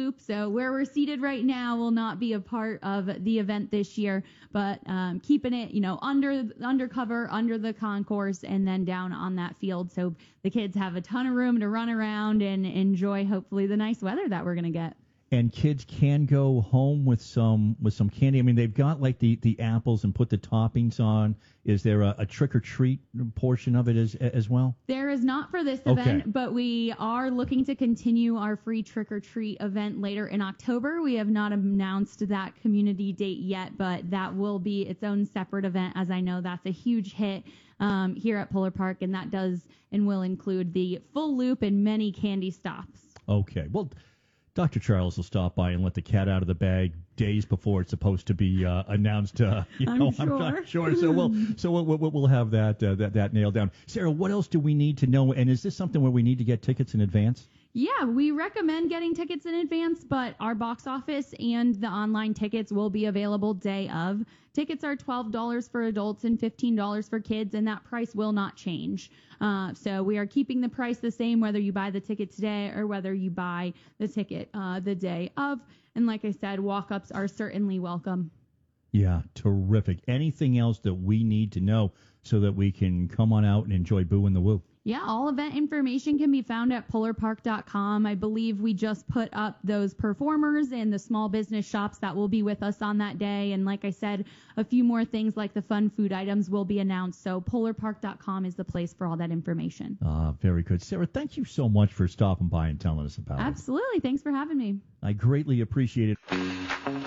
loop. So where we're seated right now will not be a part of the event this year, but keeping it, undercover, under the concourse, and then down on that field. So the kids have a ton of room to run around and enjoy, hopefully, the nice weather that we're going to get. And kids can go home with some candy. I mean, they've got like the apples and put the toppings on. Is there a trick or treat portion of it as well? There is not for this event, but we are looking to continue our free trick or treat event later in October. We have not announced that community date yet, but that will be its own separate event, as I know that's a huge hit here at Polar Park, and that does and will include the full loop and many candy stops. Okay. Well, Dr. Charles will stop by and let the cat out of the bag days before it's supposed to be announced. I'm not sure. So we'll have that nailed down. Sarah, what else do we need to know? And is this something where we need to get tickets in advance? Yeah, we recommend getting tickets in advance, but our box office and the online tickets will be available day of. Tickets are $12 for adults and $15 for kids, and that price will not change. So we are keeping the price the same whether you buy the ticket today or whether you buy the ticket the day of. And like I said, walk-ups are certainly welcome. Yeah, terrific. Anything else that we need to know so that we can come on out and enjoy Boo and the Woo? Yeah, all event information can be found at polarpark.com. I believe we just put up those performers and the small business shops that will be with us on that day. And like I said, a few more things like the fun food items will be announced. So polarpark.com is the place for all that information. Very good. Sarah, thank you so much for stopping by and telling us about it. Absolutely. Thanks for having me. I greatly appreciate it.